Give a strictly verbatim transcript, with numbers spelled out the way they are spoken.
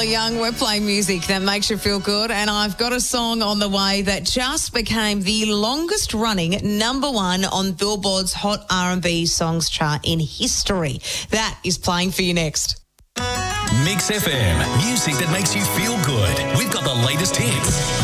Young, we're playing music that makes you feel good, and I've got a song on the way that just became the longest running number one on Billboard's Hot R and B Songs chart in history. That is playing for you next. Mix F M, music that makes you feel good. We've got the latest hits.